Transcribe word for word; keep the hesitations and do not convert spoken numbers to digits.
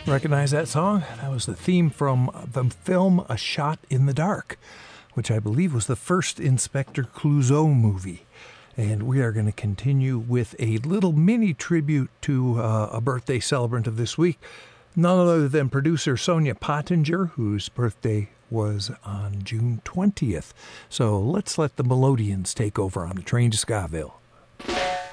Recognize that song? That was the theme from the film A Shot in the Dark, which I believe was the first Inspector Clouseau movie. And we are going to continue with a little mini tribute to uh, a birthday celebrant of this week, none other than producer Sonia Pottinger, whose birthday was on June twentieth. So let's let the Melodians take over on the Train to Scottsville.